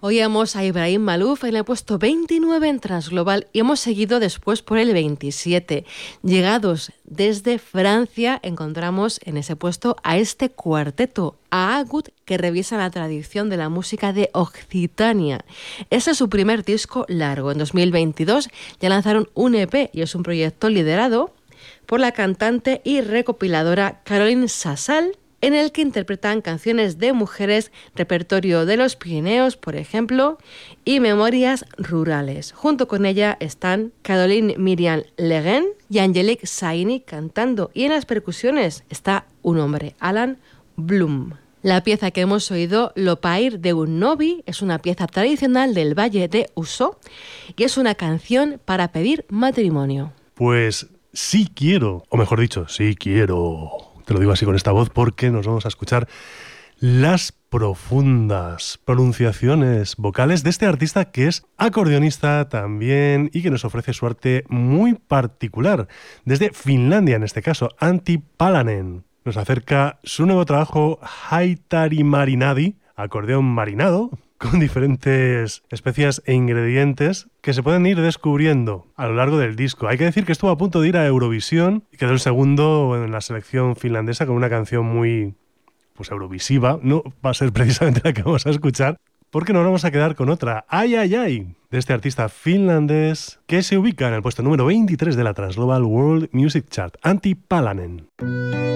Oíamos a Ibrahim Malouf en el puesto 29 en Transglobal y hemos seguido después por el 27. Llegados desde Francia, encontramos en ese puesto a este cuarteto, a Agut, que revisa la tradición de la música de Occitania. Ese es su primer disco largo. En 2022 ya lanzaron un EP y es un proyecto liderado por la cantante y recopiladora Caroline Sassal, en el que interpretan canciones de mujeres, repertorio de los Pirineos, por ejemplo, y memorias rurales. Junto con ella están Caroline Miriam Leguen y Angelique Saini cantando, y en las percusiones está un hombre, Alan Bloom. La pieza que hemos oído, L'Opair de un Novi, es una pieza tradicional del Valle de Uso y es una canción para pedir matrimonio. Pues sí quiero, o mejor dicho, sí quiero. Te lo digo así con esta voz porque nos vamos a escuchar las profundas pronunciaciones vocales de este artista que es acordeonista también y que nos ofrece su arte muy particular. Desde Finlandia, en este caso, Antti Palanen. Nos acerca su nuevo trabajo, Haitari Marinadi, acordeón marinado, con diferentes especias e ingredientes que se pueden ir descubriendo a lo largo del disco. Hay que decir que estuvo a punto de ir a Eurovisión y quedó el segundo en la selección finlandesa con una canción muy, pues, eurovisiva. No va a ser precisamente la que vamos a escuchar, porque nos vamos a quedar con otra, Ay Ay Ay, de este artista finlandés que se ubica en el puesto número 23 de la Transglobal World Music Chart, Antti Palanen.